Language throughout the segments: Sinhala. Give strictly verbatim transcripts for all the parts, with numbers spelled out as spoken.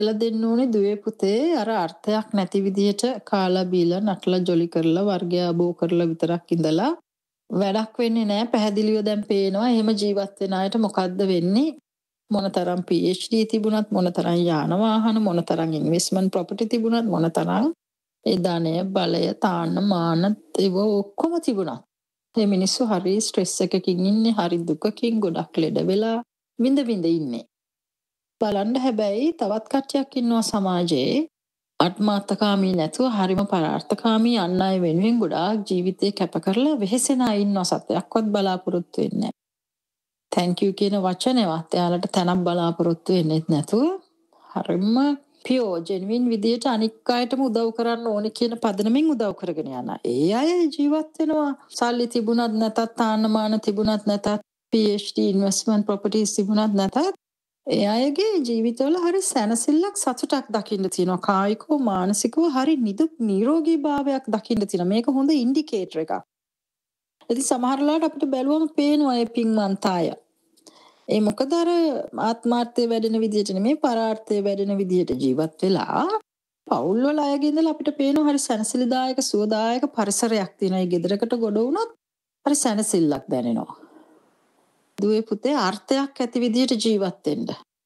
කියලා දෙන්න ඕනේ දුවේ පුතේ අර අර්ථයක් නැති විදිහට කාලා බීලා නටලා ජොලි කරලා වර්ගය බෝ කරලා විතරක් ඉඳලා වැඩක් වෙන්නේ නැහැ. පැහැදිලිව දැන් පේනවා එහෙම ජීවත් වෙන අයට මොකද්ද වෙන්නේ? මොනතරම් පී එච් ඩී තිබුණත් මොනතරම් යාන වාහන මොනතරම් ඉන්වෙස්ට්මන්ට් ප්‍රොපර්ටි තිබුණත් මොනතරම් ඒ ධනය බලය තාන්න මාන ඒව ඔක්කොම තිබුණත් මේ මිනිස්සු හරි ස්ට්‍රෙස් එකකින් ඉන්නේ, හරි දුකකින් ගොඩක් ලෙඩ වෙලා විඳ විඳ ඉන්නේ. බලන්න හැබැයි තවත් කට්ටියක් ඉන්නවා සමාජයේ ආත්මාර්ථකාමී නැතුව හරිම පරාර්ථකාමී අන් අය වෙනුවෙන් ගොඩාක් ජීවිතේ කැප කරලා වෙහෙසෙන අය ඉන්නවා. සතයක්වත් බලාපොරොත්තු වෙන්නේ නැහැ. thank you කියන වචනේවත් එයාලට තනක් බලාපොරොත්තු වෙන්නේ නැතුව හරිම pure genuine විදියට අනික් අයටම උදව් කරන්න ඕනේ කියන පදනමින් උදව් කරගෙන යනවා. ඒ අය ජීවත් වෙනවා. සල්ලි තිබුණත් නැතත්, තාන්නමාන තිබුණත් නැතත්, පී එච් ඩී investment properties තිබුණත් නැතත්, ඒ අයගේ ජීවිතවල හරි සැනසෙල්ලක් සතුටක් දකින්න තියෙනවා. කායිකව මානසිකව හරි නිදුක් නිරෝගී භාවයක් දකින්න තියෙනවා. මේක හොඳ ඉන්ඩිකේටර් එකක්. ඉතින් සමහරලාට අපිට බැලුවම පේනවා මේ පින්වන්ත අය. ඒ මොකද අර ආත්මාර්ථය වැඩෙන විදිහට නෙමෙයි පරාර්ථය වැඩෙන විදිහට ජීවත් වෙලා පවුල් වල අයගේ ඉඳලා අපිට පේනවා හරි සැනසෙලිදායක සුවදායක පරිසරයක් තියෙනවා. ඒ ගෙදරකට ගොඩ වුණොත් හරි සැනසෙල්ලක් දැනෙනවා. දුවේ පුතේ අර්ථයක් ඇති විදිහට ජීවත් වෙන්න.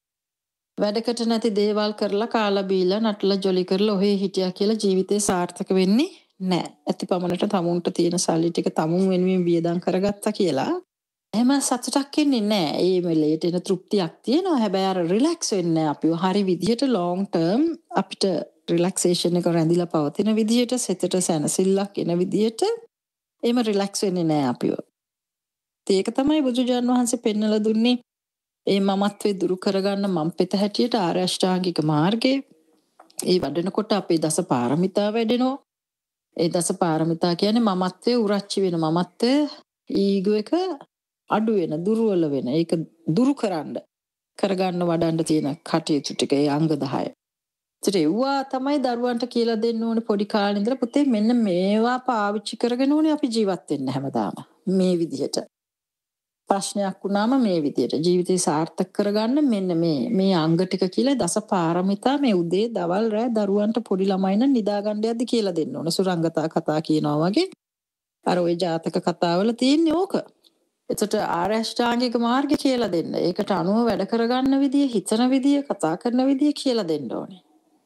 වැඩකට නැති දේවල් කරලා කාලා බීලා නටලා ජොලි කරලා ඔහේ හිටියා කියලා ජීවිතේ සාර්ථක වෙන්නේ නැහැ. ඇතිපමණට තමුන්ට තියෙන සල්ලි ටික තමුන් වෙනුවෙන් වියදම් කරගත්තා කියලා එහෙම සතුටක් එන්නේ නැහැ. ඒ වෙලේට එන තෘප්තියක් තියෙනවා. හැබැයි අර රිලැක්ස් වෙන්නේ අපිව හරි විදිහට long term අපිට රිලැක්සේෂන් එක රැඳිලා පවතින විදිහට සිතට සැනසෙල්ලක් එන විදිහට එහෙම රිලැක්ස් වෙන්නේ නැහැ අපිව. ඒක තමයි බුදුජාන් වහන්සේ පෙන්වලා දුන්නේ. ඒ මමත්වේ දුරු කරගන්න මම් පෙත හැටියට ආර්ය අෂ්ටාංගික මාර්ගයේ ඒ වඩනකොට අපේ දස පාරමිතා වැඩෙනවා. ඒ දස පාරමිතා කියන්නේ මමත්වේ උරච්චි වෙන මමත්වේ ඊගෝ එක අඩු වෙන දුර්වල වෙන ඒක දුරු කරන්න කරගන්න වඩන්න තියෙන කටයුතු ටික ඒ අංග දහය. ඒත් ඒවා තමයි දරුවන්ට කියලා දෙන්න ඕනේ පොඩි කාලේ ඉඳලා පුතේ මෙන්න මේවා පාවිච්චි කරගෙන ඕනේ අපි ජීවත් වෙන්න හැමදාම මේ විදිහට. ප්‍රශ්නයක් වුණාම මේ විදිහට ජීවිතේ සාර්ථක කරගන්න මෙන්න මේ මේ අංග ටික කියලා දස පාරමිතා මේ උදේ දවල් රෑ දරුවන්ට පොඩි ළමයි නම් නිදාගන්න යද්දි කියලා දෙන්න ඕනේ. සුරංගතා කතා කියනවා වගේ අර ওই ජාතක කතාවල තියෙන්නේ ඕක. එතකොට ආර්ය අෂ්ටාංගික මාර්ගය කියලා දෙන්න. ඒකට අනුව වැඩ කරගන්න විදිය, හිතන විදිය, කතා කරන විදිය කියලා දෙන්න ඕනේ.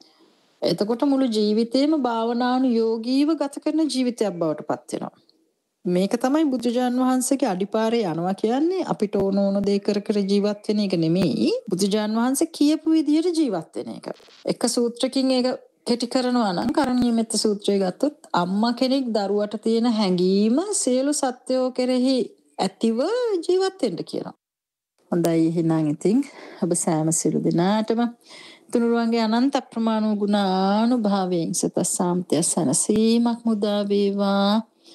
එතකොට මුළු ජීවිතේම භාවනානුයෝගීව ගත කරන ජීවිතයක් බවට පත් වෙනවා. මේක තමයි බුදුජාන් වහන්සේගේ අඩිපාරේ යනවා කියන්නේ. අපිට ඕන ඕන දේ කර කර ජීවත් වෙන එක නෙමෙයි. බුදුජාන් වහන්සේ කියපු විදියට ජීවත් වෙන එක. එක සූත්‍රකින් ඒක කෙටි කරනවා නම් කරණීය මෙත්ත සූත්‍රය ගත්තොත් අම්මා කෙනෙක් දරුවට තියෙන හැඟීම සියලු සත්වෝ කෙරෙහි ඇතිව ජීවත් වෙන්න කියනවා. හොඳයි එහෙනම් ඉතින් ඔබ සෑම සිළු දිනාටම තුනුරුවන්ගේ අනන්ත අප්‍රමාණ වූ ගුණානුභාවයෙන් සතසාම්ත්‍ය සනසීමක් මුදා වේවා.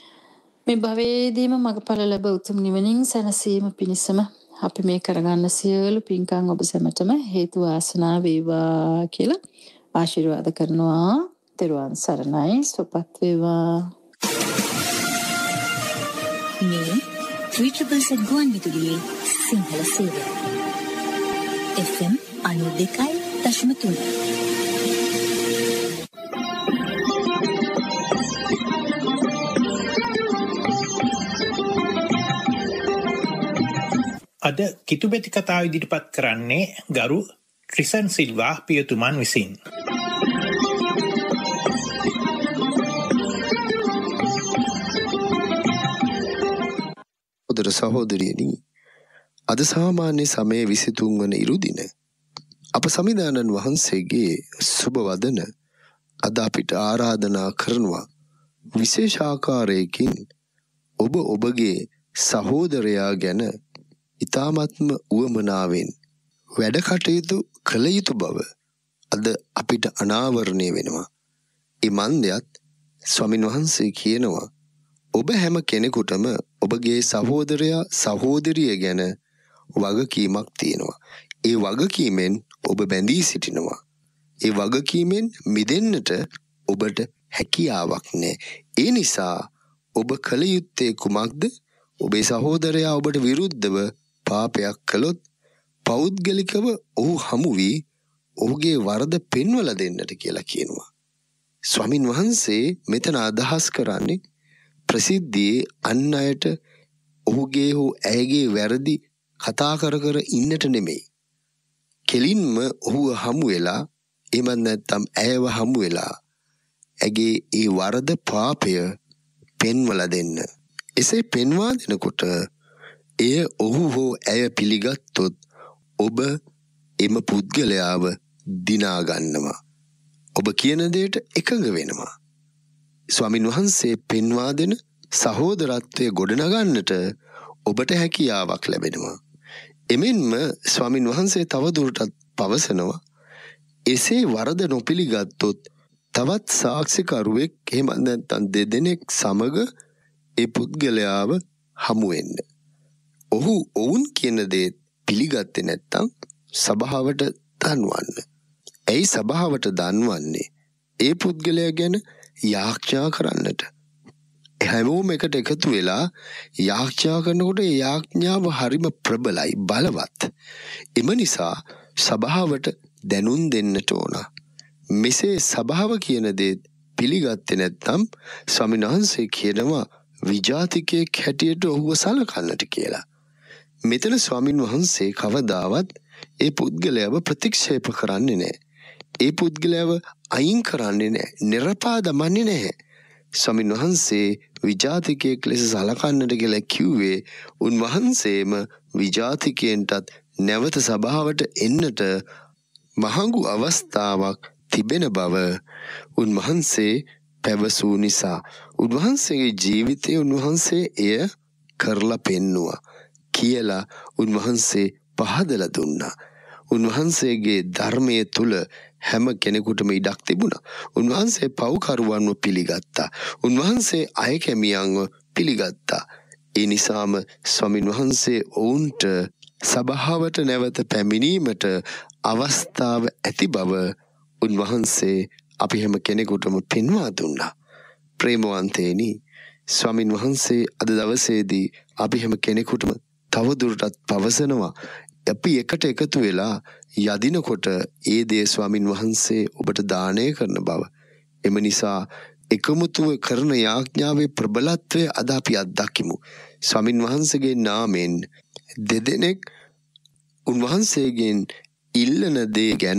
මේ භවයේදීම මඟඵල ලැබ උතුම් නිවනින් සැනසීම පිණිසම අපි මේ කරගන්න සියලු පින්කම් ඔබ සැමටම හේතු වාසනා වේවා කියලා ආශිර්වාද කරනවා. තෙරුවන් සරණයි. සුවපත් වේවා. මේ ත්‍රිචබස ගුවන් විදුලියේ සිංහල සේවය එෆ් එම් අනූ දෙකයි දශම තුන. අද කිතුබෙති කතාව ඉදිරිපත් කරන්නේ ගරු ට්‍රිසන් සිල්වා පියතුමන් විසින්. සහෝදර සහෝදරියනි, අද සාමාන්‍ය සමයේ විසිතුන් වන ඉරුදින අප සමිදානන් වහන්සේගේ සුබ වදන අද අපිට ආරාධනා කරනවා විශේෂ ආකාරයකින් ඔබ ඔබගේ සහෝදරයා ගැන ඉතාමත්ම උවමනාවෙන් වැඩ කටයුතු කළ යුතු බව අද අපිට අනාවරණය වෙනවා. ඒ මන්දයත් ස්වාමින් වහන්සේ කියනවා ඔබ හැම කෙනෙකුටම ඔබගේ සහෝදරයා සහෝදරිය ගැන වගකීමක් තියෙනවා. ඒ වගකීමෙන් ඔබ බැඳී සිටිනවා. ඒ වගකීමෙන් මිදෙන්නට ඔබට හැකියාවක් නැහැ. ඒ නිසා ඔබ කළ යුත්තේ කුමක්ද? ඔබේ සහෝදරයා ඔබට විරුද්ධව පාපයක් කළොත් පෞද්ගලිකව ඔහු හමු වී ඔහුගේ වරද පෙන්වලා දෙන්නට කියලා කියනවා. ස්වාමින් වහන්සේ මෙතන අදහස් කරන්නේ ප්‍රසිද්ධියේ අන් අයට ඔහුගේ හෝ ඇයගේ වැරදි කතා කර කර ඉන්නට නෙමෙයි. කෙලින්ම ඔහුව හමු වෙලා එහෙම නැත්නම් ඇයව හමු වෙලා ඇගේ ඒ වරද පාපය පෙන්වලා දෙන්න. එසේ පෙන්වා දෙනකොට එය ඔහු හෝ ඇය පිළිගත්තොත් ඔබ එම පුද්ගලයාව දිනා ගන්නවා. ඔබ කියන දෙයට එකඟ වෙනවා. ස්වාමින් වහන්සේ පෙන්වා දෙන සහෝදරත්වය ගොඩනගන්නට ඔබට හැකියාවක් ලැබෙනවා. එමෙන්ම ස්වාමින් වහන්සේ තවදුරටත් පවසනවා එසේ වරද නොපිළිගත්තොත් තවත් සාක්ෂිකරුවෙක් එහෙම නැත්නම් දෙදෙනෙක් සමග ඒ පුද්ගලයාව හමු වෙන්න. ඔහු ඔවුන් කියන දේ පිළිගත්තේ නැත්නම් සභාවට දන්වන්න. ඇයි සභාවට දන්වන්නේ? ඒ පුද්ගලයා ගැන යාඥා කරන්නට. හැමෝම එකට එකතු වෙලා යාඥා කරනකොට ඒ යාඥාව හරිම ප්‍රබලයි, බලවත්. එම නිසා සභාවට දැනුම් දෙන්නට ඕන. මෙසේ සභාව කියන දේ පිළිගත්තේ නැත්නම් ස්වාමීන් වහන්සේ කියනවා විජාතිකයෙක් හැටියට ඔහුව සලකන්නට කියලා. මෙතන ස්වාමින් වහන්සේ කවදාවත් ඒ පුද්ගලයාව ප්‍රතික්ෂේප කරන්නේ නැහැ. ඒ පුද්ගලයාව අයින් කරන්නේ නැහැ. නිර්පාද දමන්නේ නැහැ. ස්වාමින් වහන්සේ විජාතිකයෙක් ලෙස සලකන්නට කියලා කිව්වේ උන්වහන්සේම විජාතිකයන්ටත් නැවත සභාවට එන්නට මහඟු අවස්ථාවක් තිබෙන බව උන්වහන්සේ පැවසූ නිසා උන්වහන්සේගේ ජීවිතයේ උන්වහන්සේ එය කරලා පෙන්නුවා කියලා උන්වහන්සේ පහදලා දුන්නා. උන්වහන්සේගේ ධර්මයේ තුල හැම කෙනෙකුටම ඉඩක් තිබුණා. උන්වහන්සේ පව්කරුවන්ව පිළිගත්තා. උන්වහන්සේ අයකැමියන්ව පිළිගත්තා. ඒ නිසාම ස්වාමින් වහන්සේ ඔවුන්ට සභාවට නැවත පැමිණීමට අවස්ථාව ඇති බව උන්වහන්සේ අපි හැම කෙනෙකුටම පෙන්වා දුන්නා. ප්‍රේමවන්තේනි, ස්වාමින් වහන්සේ අද දවසේදී අපි හැම කෙනෙකුටම තවදුරටත් පවසනවා අපි එකට එකතු වෙලා යදිනකොට ඒ දේ ස්වාමින් වහන්සේ ඔබට දානය කරන බව. එම නිසා එකමුතුව කරන යාඥාවේ ප්‍රබලත්වය අද අපි අත්දකිමු. ස්වාමින් වහන්සේගේ නාමයෙන් දෙදෙනෙක් උන්වහන්සේගෙන් ඉල්ලන දේ ගැන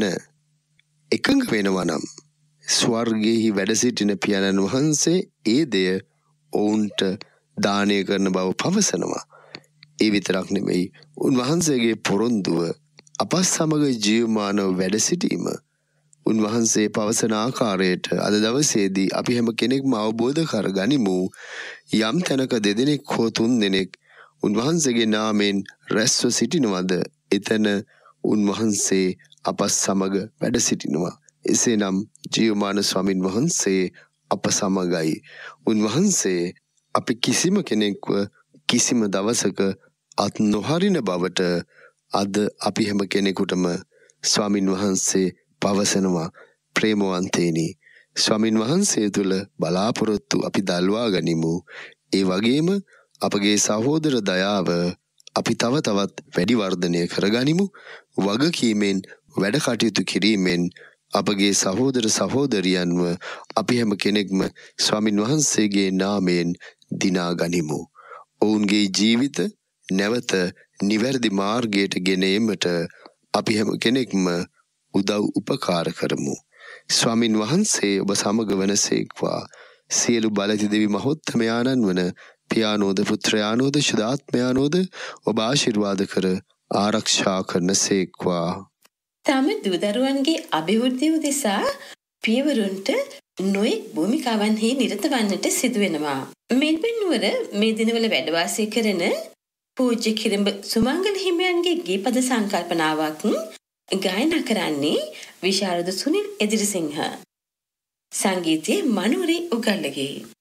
එකඟ වෙනවා නම් ස්වර්ගයේ වැඩ සිටින පියාණන් වහන්සේ ඒ දෙය ඔවුන්ට දානය කරන බව පවසනවා. ඒ විතරක් නෙමෙයි, උන්වහන්සේගේ පොරොන්දුව අප සමග ජීවමානව වැඩ සිටීම. උන්වහන්සේ පවසන ආකාරයට අද දවසේදී අපි හැම කෙනෙක්ම අවබෝධ කරගනිමු. යම් තැනක දෙදෙනෙක් හෝ තුන් දෙනෙක් උන්වහන්සේගේ නාමයෙන් රැස්ව සිටිනවද, එතන උන්වහන්සේ අප සමග වැඩ සිටිනවා. එසේනම් ජීවමාන ස්වාමින් වහන්සේ අප සමගයි. උන්වහන්සේ අපි කිසිම කෙනෙක්ව කිසිම දවසක අත් නොහරින බවට අද අපි හැම කෙනෙකුටම ස්වාමින් වහන්සේ පවසනවා. ප්‍රේමවන්තේනි, ස්වාමින් වහන්සේ තුල බලාපොරොත්තු අපි දල්වා ගනිමු. ඒ වගේම අපගේ සහෝදර දයාව අපි තව තවත් වැඩි වර්ධනය කරගනිමු. වගකීමෙන් වැඩ කටයුතු කිරීමෙන් අපගේ සහෝදර සහෝදරියන්ව අපි හැම කෙනෙක්ම ස්වාමින් වහන්සේගේ නාමයෙන් දිනා ගනිමු. ඔවුන්ගේ ජීවිත නැවත නිවැරදි මාර්ගයට ගෙන ඒමට අපි හැම කෙනෙක්ම උදව් උපකාර කරමු. ස්වාමින් වහන්සේ ඔබ සමග වනසේක්වා. සියලු බලති දෙවි මහෝත්තමයාණන් වන පියානෝද පුත්‍රයානෝද ශුද්ධාත්මයානෝද ඔබ ආශිර්වාද කර ආරක්ෂා කරන සේක්වා. තම දූදරුවන්ගේ අභිවෘද්ධිය උදෙසා පියවරුන්ට නොයෙක් භූමිකාවන්හි නිරත වන්නට සිදු වෙනවා. මෙල්බන් නුවර මේ දිනවල වැඩ වාසය කරන පූජ්‍ය කිරිඹ සුමංගල හිමියන්ගේ ගීපද සංකල්පනාවක් ගායනා කරන්නේ විශාරද සුනිල් එදිරිසිංහ. සංගීතයේ මනෝරේ උගල්ලගේ.